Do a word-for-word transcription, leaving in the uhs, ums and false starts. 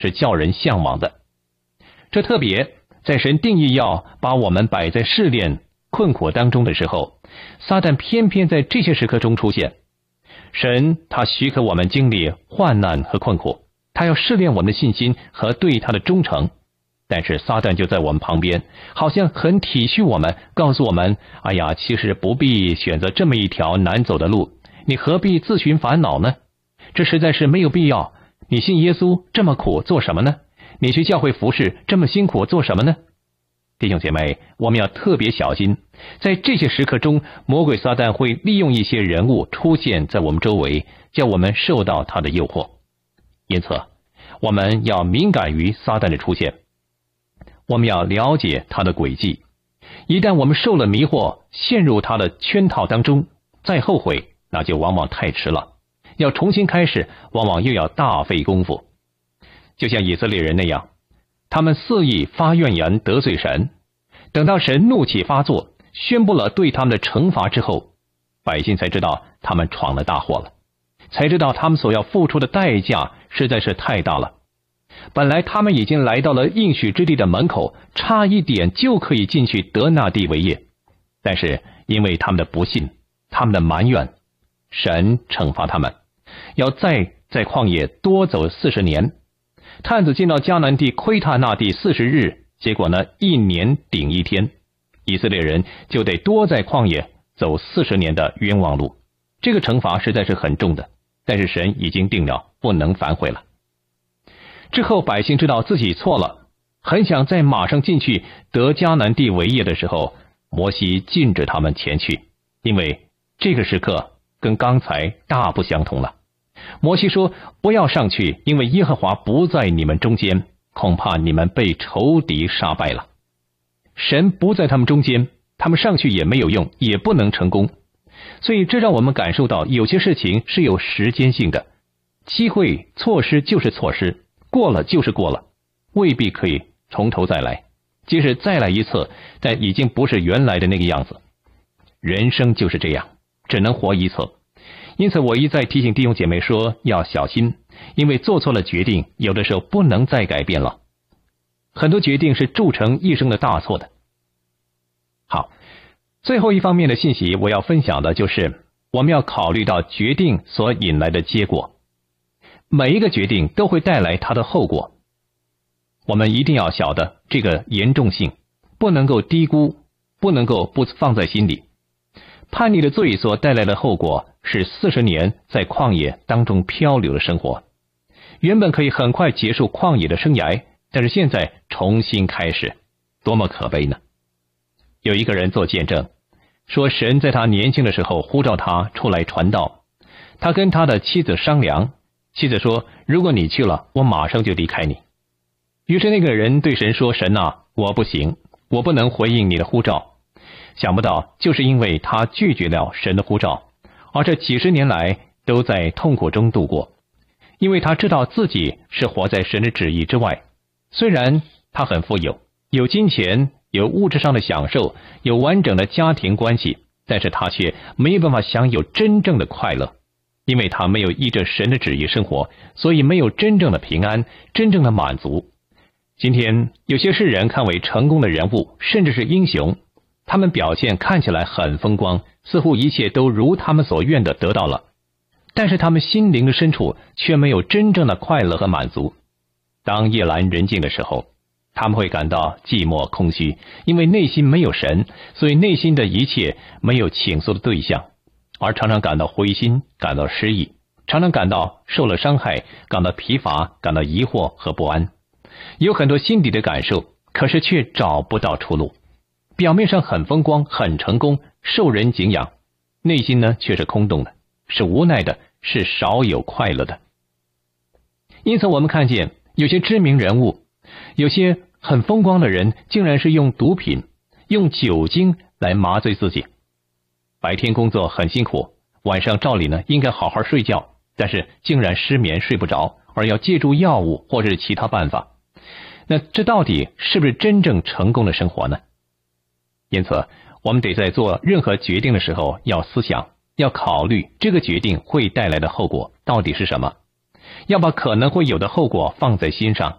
是叫人向往的。这特别在神定义要把我们摆在试炼困苦当中的时候，撒旦偏偏在这些时刻中出现。神他许可我们经历患难和困苦，他要试炼我们的信心和对他的忠诚，但是撒旦就在我们旁边，好像很体恤我们，告诉我们，哎呀，其实不必选择这么一条难走的路，你何必自寻烦恼呢？这实在是没有必要。你信耶稣这么苦做什么呢？你去教会服侍这么辛苦做什么呢？弟兄姐妹，我们要特别小心，在这些时刻中，魔鬼撒旦会利用一些人物出现在我们周围，叫我们受到他的诱惑。因此，我们要敏感于撒旦的出现，我们要了解他的诡计。一旦我们受了迷惑，陷入他的圈套当中，再后悔，那就往往太迟了。要重新开始，往往又要大费功夫。就像以色列人那样，他们肆意发怨言得罪神，等到神怒气发作，宣布了对他们的惩罚之后，百姓才知道他们闯了大祸了，才知道他们所要付出的代价实在是太大了。本来他们已经来到了应许之地的门口，差一点就可以进去得那地为业，但是因为他们的不信，他们的埋怨，神惩罚他们，要再在旷野多走四十年。探子进到迦南地窥探那地四十日，结果呢，一年顶一天，以色列人就得多在旷野走四十年的冤枉路。这个惩罚实在是很重的，但是神已经定了，不能反悔了。之后百姓知道自己错了，很想再马上进去得迦南地为业的时候，摩西禁止他们前去，因为这个时刻跟刚才大不相同了。摩西说，不要上去，因为耶和华不在你们中间，恐怕你们被仇敌杀败了。神不在他们中间，他们上去也没有用，也不能成功。所以这让我们感受到有些事情是有时间性的，机会错失就是错失，过了就是过了，未必可以从头再来。即使再来一次，但已经不是原来的那个样子。人生就是这样，只能活一次。因此我一再提醒弟兄姐妹说要小心，因为做错了决定，有的时候不能再改变了。很多决定是铸成一生的大错的。好，最后一方面的信息我要分享的就是我们要考虑到决定所引来的结果。每一个决定都会带来它的后果，我们一定要晓得这个严重性，不能够低估，不能够不放在心里。叛逆的罪所带来的后果是四十年在旷野当中漂流的生活，原本可以很快结束旷野的生涯，但是现在重新开始，多么可悲呢？有一个人做见证，说神在他年轻的时候呼召他出来传道，他跟他的妻子商量，妻子说，如果你去了，我马上就离开你。于是那个人对神说，神啊，我不行，我不能回应你的呼召。想不到就是因为他拒绝了神的呼召，而这几十年来都在痛苦中度过。因为他知道自己是活在神的旨意之外，虽然他很富有，有金钱，有物质上的享受，有完整的家庭关系，但是他却没有办法享有真正的快乐。因为他没有依着神的旨意生活，所以没有真正的平安，真正的满足。今天有些世人看为成功的人物，甚至是英雄，他们表现看起来很风光，似乎一切都如他们所愿的得到了，但是他们心灵的深处却没有真正的快乐和满足。当夜阑人静的时候，他们会感到寂寞空虚，因为内心没有神，所以内心的一切没有倾诉的对象，而常常感到灰心，感到失意，常常感到受了伤害，感到疲乏，感到疑惑和不安，有很多心底的感受，可是却找不到出路。表面上很风光，很成功，受人敬仰，内心呢却是空洞的，是无奈的，是少有快乐的。因此我们看见有些知名人物，有些很风光的人，竟然是用毒品，用酒精来麻醉自己。白天工作很辛苦，晚上照理呢应该好好睡觉，但是竟然失眠睡不着，而要借助药物或者是其他办法。那这到底是不是真正成功的生活呢？因此我们得在做任何决定的时候要思想，要考虑这个决定会带来的后果到底是什么。 要把可能会有的后果放在心上。